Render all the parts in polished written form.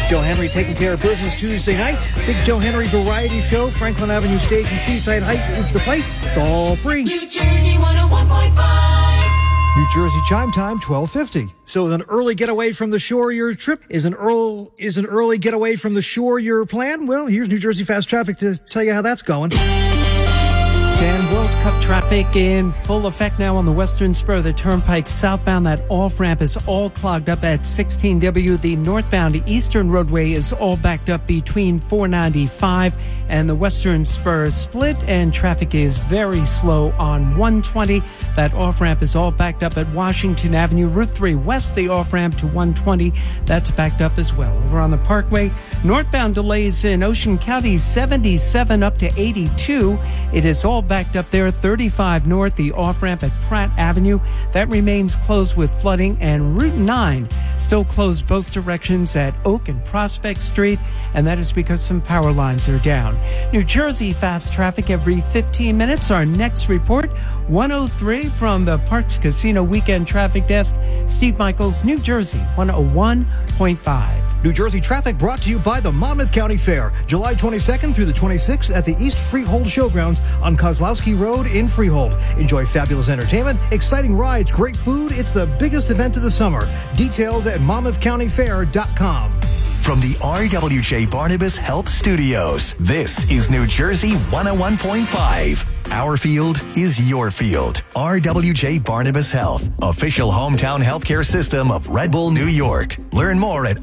Joe Henry taking care of business Tuesday night. Big Joe Henry Variety Show, Franklin Avenue Stage in Seaside Heights is the place. It's all free. New Jersey 101.5. New Jersey chime time, 12:50. So is an early getaway from the shore your trip? Is an early getaway from the shore your plan? Well, here's New Jersey Fast Traffic to tell you how that's going. Dan, World Cup traffic in full effect now on the western spur of the Turnpike southbound. That off-ramp is all clogged up at 16W. The northbound eastern roadway is all backed up between 495 and the western spur split, and traffic is very slow on 120. That off-ramp is all backed up at Washington Avenue. Route 3 west, the off-ramp to 120, that's backed up as well. Over on the Parkway, northbound delays in Ocean County 77 up to 82. It is all backed up there. 35 north, the off-ramp at Pratt Avenue, that remains closed with flooding, and Route 9 still closed both directions at Oak and Prospect Street, and that is because some power lines are down. New Jersey fast traffic every 15 minutes. Our next report, 103 from the Parks Casino Weekend Traffic Desk. Steve Michaels, New Jersey 101.5. New Jersey traffic brought to you by the Monmouth County Fair, July 22nd through the 26th at the East Freehold Showgrounds on Kozlowski Road in Freehold. Enjoy fabulous entertainment, exciting rides, great food. It's the biggest event of the summer. Details at monmouthcountyfair.com. From the RWJ Barnabas Health Studios, this is New Jersey 101.5. Our field is your field. RWJ Barnabas Health, official hometown healthcare system of Red Bull, New York. Learn more at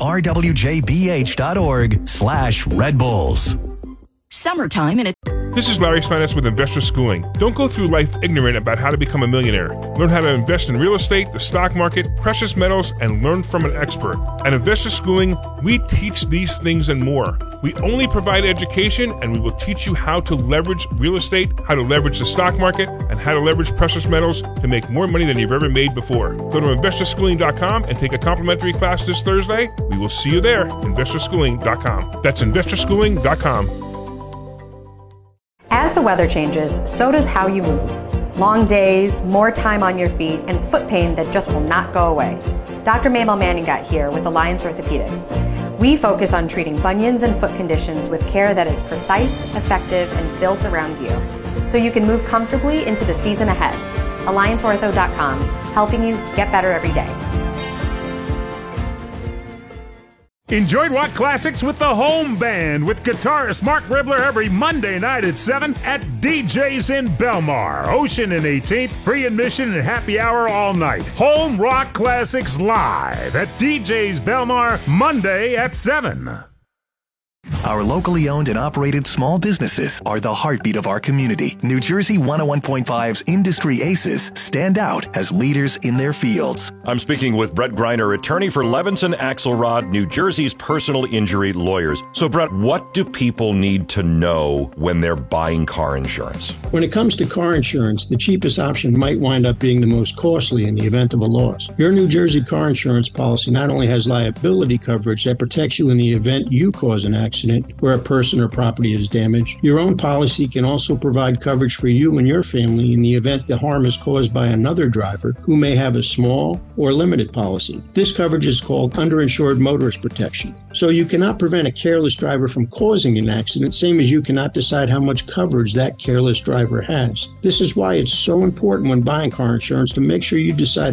rwjbh.org/Red Bulls. Summertime and This is Larry Steinitz with Investor Schooling. Don't go through life ignorant about how to become a millionaire. Learn how to invest in real estate, the stock market, precious metals, and learn from an expert. At Investor Schooling, we teach these things and more. We only provide education, and we will teach you how to leverage real estate, how to leverage the stock market, and how to leverage precious metals to make more money than you've ever made before. Go to investorschooling.com and take a complimentary class this Thursday. We will see you there. Investorschooling.com. That's investorschooling.com. As the weather changes, so does how you move. Long days, more time on your feet, and foot pain that just will not go away. Dr. Mabel Manning got here with Alliance Orthopedics. We focus on treating bunions and foot conditions with care that is precise, effective, and built around you, so you can move comfortably into the season ahead. AllianceOrtho.com, helping you get better every day. Enjoy rock classics with the Home Band with guitarist Mark Ribler every Monday night at 7 at DJ's in Belmar. Ocean and 18th, free admission and happy hour all night. Home Rock Classics live at DJ's Belmar, Monday at 7. Our locally owned and operated small businesses are the heartbeat of our community. New Jersey 101.5's Industry Aces stand out as leaders in their fields. I'm speaking with Brett Greiner, attorney for Levinson Axelrod, New Jersey's personal injury lawyers. So, Brett, what do people need to know when they're buying car insurance? When it comes to car insurance, the cheapest option might wind up being the most costly in the event of a loss. Your New Jersey car insurance policy not only has liability coverage that protects you in the event you cause an accident where a person or property is damaged, your own policy can also provide coverage for you and your family in the event the harm is caused by another driver who may have a small or limited policy. This coverage is called underinsured motorist protection. So you cannot prevent a careless driver from causing an accident, same as you cannot decide how much coverage that careless driver has. This is why it's so important when buying car insurance to make sure you decide